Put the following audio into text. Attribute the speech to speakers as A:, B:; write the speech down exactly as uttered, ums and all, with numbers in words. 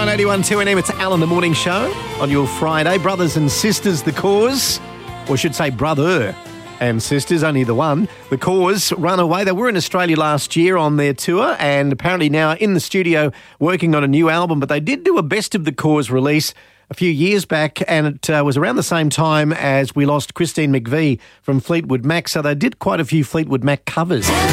A: one eighty-one two N M, it's Alan the Morning Show on your Friday. Brothers and sisters, The Cause, or should say brother and sisters, only the one. The Cause run away. They were in Australia last year on their tour and apparently now in the studio working on a new album, but they did do a Best of The Cause release a few years back, and it uh, was around the same time as we lost Christine McVie from Fleetwood Mac, so they did quite a few Fleetwood Mac covers.